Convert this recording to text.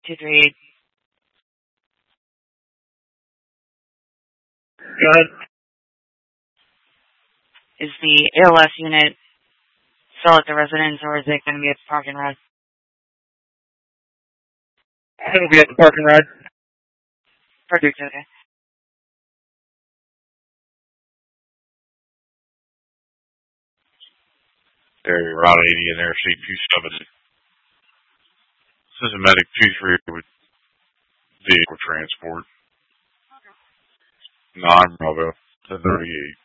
238. Go ahead. Is the ALS unit still at the residence, or is it going to be at the park and ride? It'll be at the park and ride. Perfect, okay. Area Route 80 and Interstate 270. This is a medic 2-3 with vehicle transport. 9 Bravo, 1038.